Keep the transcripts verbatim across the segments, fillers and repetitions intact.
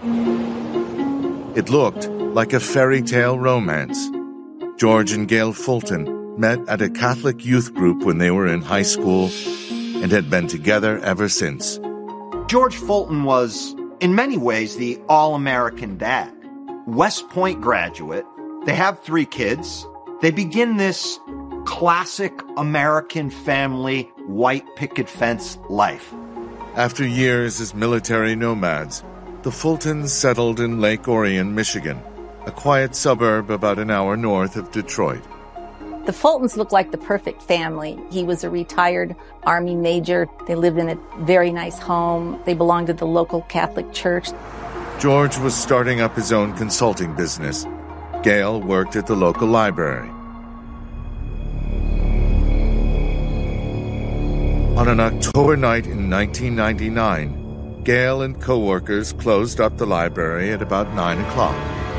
It looked like a fairy tale romance. George and Gail Fulton met at a Catholic youth group when they were in high school and had been together ever since. George Fulton was, in many ways, the all-American dad. West Point graduate. They have three kids. They begin this classic American family white picket fence life. After years as military nomads, the Fultons settled in Lake Orion, Michigan, a quiet suburb about an hour north of Detroit. The Fultons looked like the perfect family. He was a retired Army major. They lived in a very nice home. They belonged to the local Catholic church. George was starting up his own consulting business. Gail worked at the local library. On an October night in nineteen ninety-nine, Gail and co-workers closed up the library at about nine o'clock.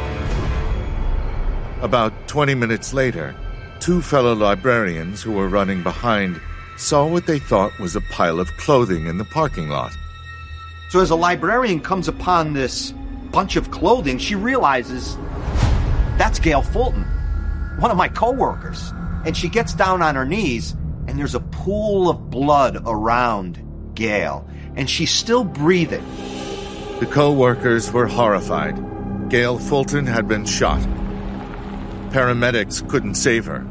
About twenty minutes later, two fellow librarians who were running behind saw what they thought was a pile of clothing in the parking lot. So as a librarian comes upon this bunch of clothing, she realizes that's Gail Fulton, one of my co-workers. And she gets down on her knees, and there's a pool of blood around Gail, and she's still breathing. The co-workers were horrified. Gail Fulton had been shot. Paramedics couldn't save her.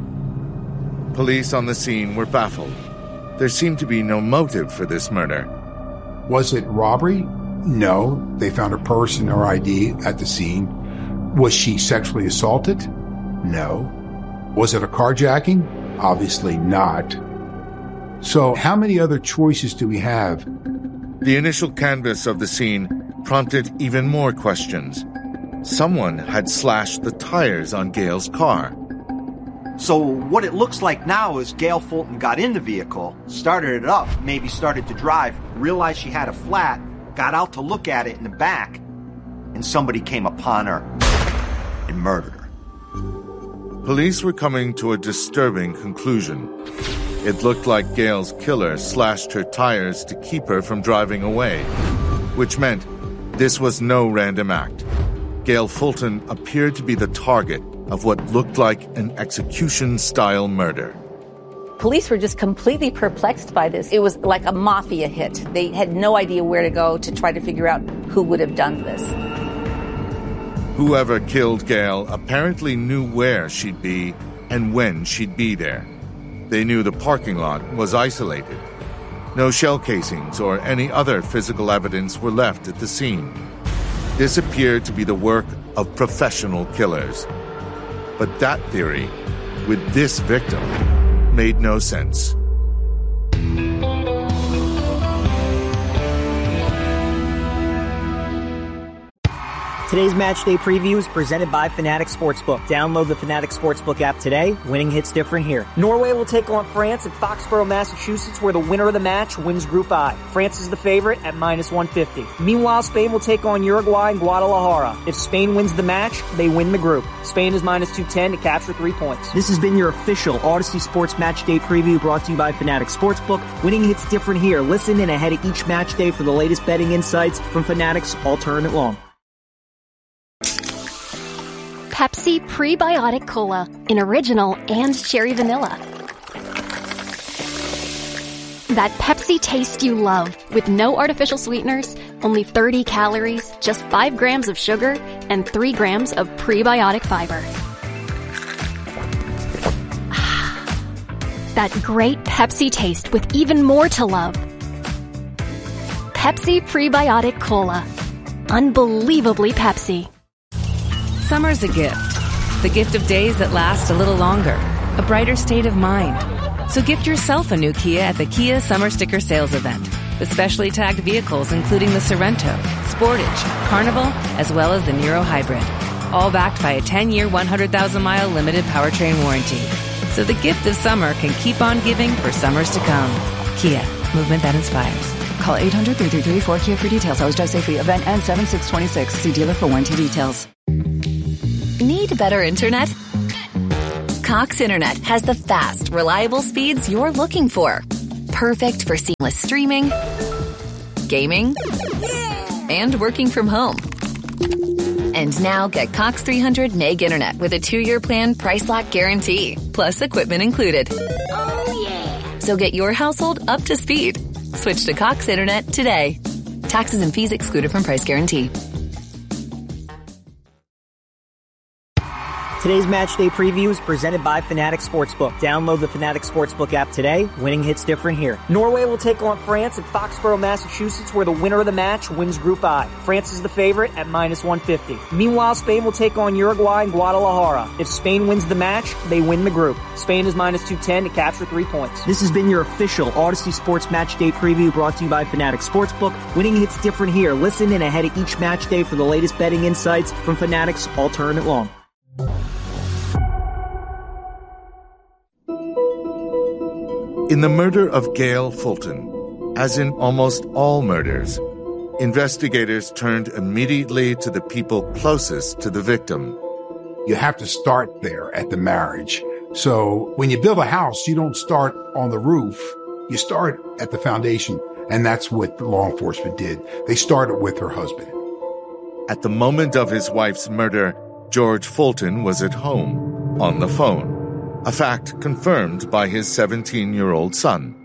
Police on the scene were baffled. There seemed to be no motive for this murder. Was it robbery? No. They found her purse and her I D at the scene. Was she sexually assaulted? No. Was it a carjacking? Obviously not. So how many other choices do we have? The initial canvass of the scene prompted even more questions. Someone had slashed the tires on Gail's car. So what it looks like now is Gail Fulton got in the vehicle, started it up, maybe started to drive, realized she had a flat, got out to look at it in the back, and somebody came upon her and murdered her. Police were coming to a disturbing conclusion. It looked like Gail's killer slashed her tires to keep her from driving away, which meant this was no random act. Gail Fulton appeared to be the target of what looked like an execution-style murder. Police were just completely perplexed by this. It was like a mafia hit. They had no idea where to go to try to figure out who would have done this. Whoever killed Gail apparently knew where she'd be and when she'd be there. They knew the parking lot was isolated. No shell casings or any other physical evidence were left at the scene. This appeared to be the work of professional killers. But that theory, with this victim, made no sense. Today's Match Day Preview is presented by Fanatics Sportsbook. Download the Fanatics Sportsbook app today. Winning hits different here. Norway will take on France at Foxborough, Massachusetts, where the winner of the match wins Group I. France is the favorite at minus one fifty. Meanwhile, Spain will take on Uruguay in Guadalajara. If Spain wins the match, they win the group. Spain is minus two ten to capture three points. This has been your official Odyssey Sports Match Day Preview brought to you by Fanatics Sportsbook. Winning hits different here. Listen in ahead of each match day for the latest betting insights from Fanatics all tournament long. Pepsi Prebiotic Cola in original and cherry vanilla. That Pepsi taste you love with no artificial sweeteners, only thirty calories, just five grams of sugar, and three grams of prebiotic fiber. That great Pepsi taste with even more to love. Pepsi Prebiotic Cola. Unbelievably Pepsi. Summer's a gift. The gift of days that last a little longer. A brighter state of mind. So gift yourself a new Kia at the Kia Summer Sticker Sales Event. With specially tagged vehicles including the Sorento, Sportage, Carnival, as well as the Niro Hybrid. All backed by a ten-year, one hundred thousand mile limited powertrain warranty. So the gift of summer can keep on giving for summers to come. Kia. Movement that inspires. Call eight hundred, three three three, four K I A for details. Always drive safely. Event ends seven six twenty-six. See dealer for warranty details. Need better internet? Cox Internet has the fast, reliable speeds you're looking for. Perfect for seamless streaming, gaming, and working from home. And now get Cox three hundred meg internet with a two-year plan price lock guarantee, plus equipment included. Oh, yeah. So get your household up to speed. Switch to Cox Internet today. Taxes and fees excluded from price guarantee. Today's match day preview is presented by Fanatics Sportsbook. Download the Fanatics Sportsbook app today. Winning hits different here. Norway will take on France at Foxborough, Massachusetts, where the winner of the match wins Group I. France is the favorite at minus one fifty. Meanwhile, Spain will take on Uruguay in Guadalajara. If Spain wins the match, they win the group. Spain is minus two ten to capture three points. This has been your official Odyssey Sports Match Day preview brought to you by Fanatics Sportsbook. Winning hits different here. Listen in ahead of each match day for the latest betting insights from Fanatics all tournament long. In the murder of Gail Fulton, as in almost all murders, investigators turned immediately to the people closest to the victim. You have to start there at the marriage. So when you build a house, you don't start on the roof. You start at the foundation. And that's what law enforcement did. They started with her husband. At the moment of his wife's murder, George Fulton was at home, on the phone. A fact confirmed by his seventeen-year-old son.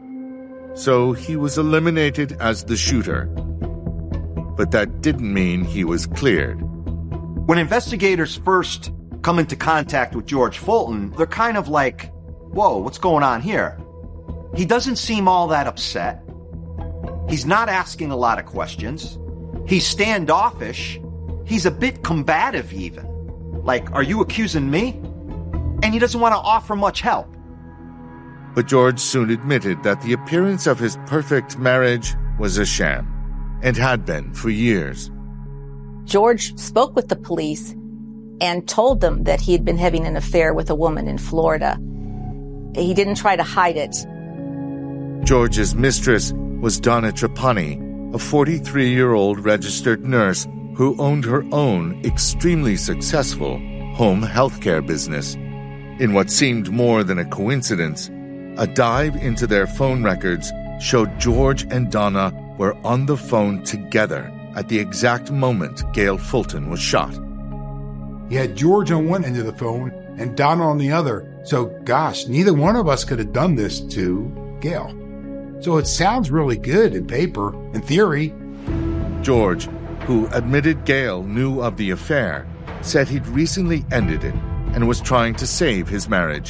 So he was eliminated as the shooter. But that didn't mean he was cleared. When investigators first come into contact with George Fulton, they're kind of like, whoa, what's going on here? He doesn't seem all that upset. He's not asking a lot of questions. He's standoffish. He's a bit combative even. Like, are you accusing me? And he doesn't want to offer much help. But George soon admitted that the appearance of his perfect marriage was a sham, and had been for years. George spoke with the police and told them that he had been having an affair with a woman in Florida. He didn't try to hide it. George's mistress was Donna Trapani, a forty-three-year-old registered nurse who owned her own extremely successful home healthcare business. In what seemed more than a coincidence, a dive into their phone records showed George and Donna were on the phone together at the exact moment Gail Fulton was shot. You had George on one end of the phone and Donna on the other. So, gosh, neither one of us could have done this to Gail. So it sounds really good in paper, in theory. George, who admitted Gail knew of the affair, said he'd recently ended it and was trying to save his marriage.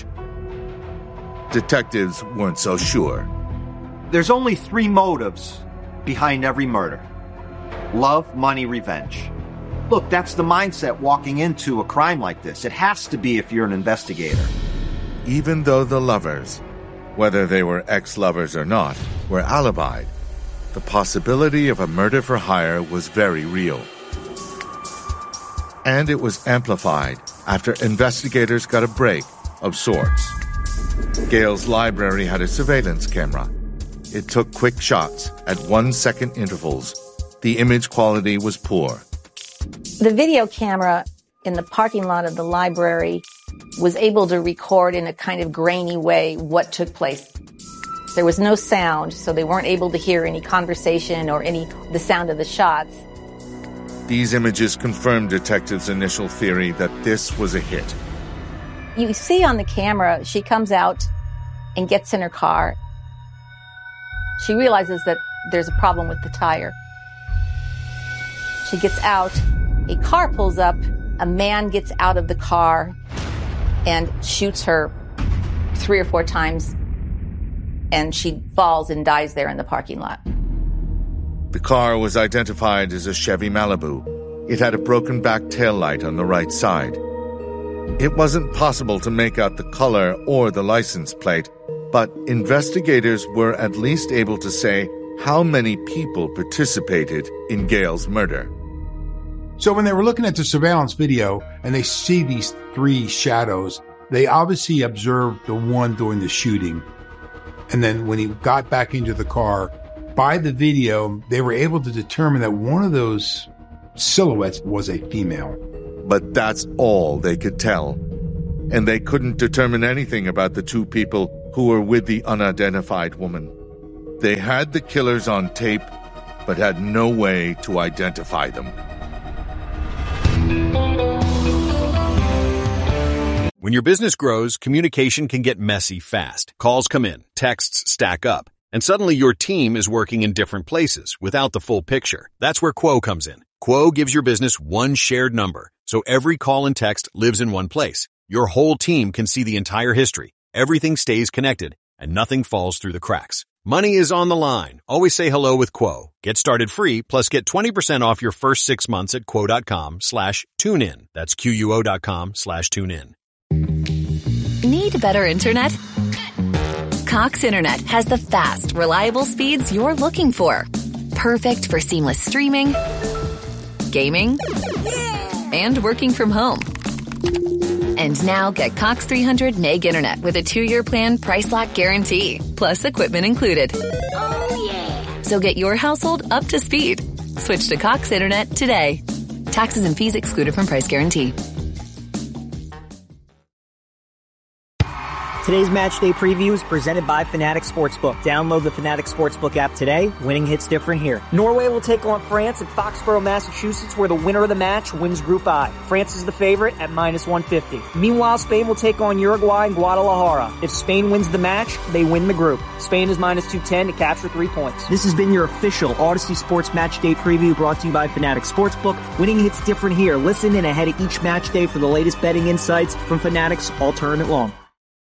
Detectives weren't so sure. There's only three motives behind every murder. Love, money, revenge. Look, that's the mindset walking into a crime like this. It has to be if you're an investigator. Even though the lovers, whether they were ex-lovers or not, were alibied, the possibility of a murder for hire was very real. And it was amplified after investigators got a break of sorts. Gail's library had a surveillance camera. It took quick shots at one-second intervals. The image quality was poor. The video camera in the parking lot of the library was able to record in a kind of grainy way what took place. There was no sound, so they weren't able to hear any conversation or any the sound of the shots. These images confirmed detectives' initial theory that this was a hit. You see on the camera, she comes out and gets in her car. She realizes that there's a problem with the tire. She gets out, a car pulls up, a man gets out of the car and shoots her three or four times, and she falls and dies there in the parking lot. The car was identified as a Chevy Malibu. It had a broken back taillight on the right side. It wasn't possible to make out the color or the license plate, but investigators were at least able to say how many people participated in Gail's murder. So when they were looking at the surveillance video and they see these three shadows, they obviously observed the one doing the shooting. And then when he got back into the car, by the video, they were able to determine that one of those silhouettes was a female. But that's all they could tell. And they couldn't determine anything about the two people who were with the unidentified woman. They had the killers on tape, but had no way to identify them. When your business grows, communication can get messy fast. Calls come in, texts stack up, and suddenly your team is working in different places without the full picture. That's where Quo comes in. Quo gives your business one shared number, so every call and text lives in one place. Your whole team can see the entire history. Everything stays connected, and nothing falls through the cracks. Money is on the line. Always say hello with Quo. Get started free, plus get twenty percent off your first six months at quo.com slash tune in. That's Q-U-O dot com slash tune in. Need better internet? Cox Internet has the fast, reliable speeds you're looking for. Perfect for seamless streaming, gaming, and working from home. And now get Cox three hundred meg internet with a two-year plan price lock guarantee, plus equipment included. Oh yeah! So get your household up to speed. Switch to Cox Internet today. Taxes and fees excluded from price guarantee. Today's match day preview is presented by Fanatics Sportsbook. Download the Fanatics Sportsbook app today. Winning hits different here. Norway will take on France at Foxborough, Massachusetts, where the winner of the match wins Group I. France is the favorite at minus one fifty. Meanwhile, Spain will take on Uruguay in Guadalajara. If Spain wins the match, they win the group. Spain is minus two ten to capture three points. This has been your official Odyssey Sports Match Day preview brought to you by Fanatics Sportsbook. Winning hits different here. Listen in ahead of each match day for the latest betting insights from Fanatics All Tournament Long.